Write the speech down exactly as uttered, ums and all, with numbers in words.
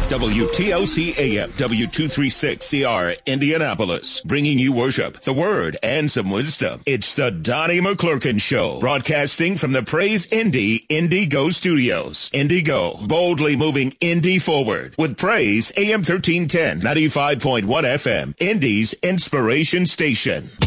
W T L C A M, W two thirty-six C R, Indianapolis, bringing you worship, the word, and some wisdom. It's the Donnie McClurkin Show, broadcasting from the Praise Indy Indigo Studios. Indigo, boldly moving Indy forward with Praise A M thirteen ten, ninety-five point one F M, Indy's inspiration station.